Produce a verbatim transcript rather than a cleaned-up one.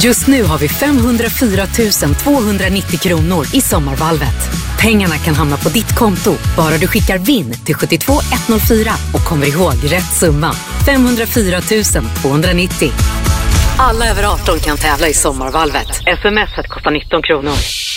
Just nu har vi femhundrafyra tusen tvåhundranittio kronor i sommarvalvet. Pengarna kan hamna på ditt konto bara du skickar vinn till sju två ett noll fyra och kommer ihåg rätt summa. femhundrafyra tusen tvåhundranittio. Alla över arton kan tävla i sommarvalvet. Smset kostar nitton kronor.